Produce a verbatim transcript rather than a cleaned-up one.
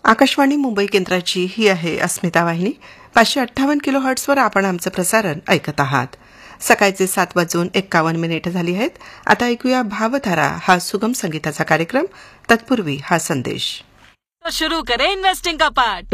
आकाशवाणी मुंबई केंद्राची ही आहे अस्मिता वाहिनी. पाचशे अठ्ठावन्न किलो हर्ट्सवर आपण आमचं प्रसारण ऐकत आहात. सकाळचे सात वाजून एक्कावन्न मिनिटं झाली आहेत. आता ऐकूया भावधारा हा सुगम संगीताचा कार्यक्रम. तत्पूर्वी हा संदेश. तो शुरू करें इन्वेस्टिंग का पार्ट.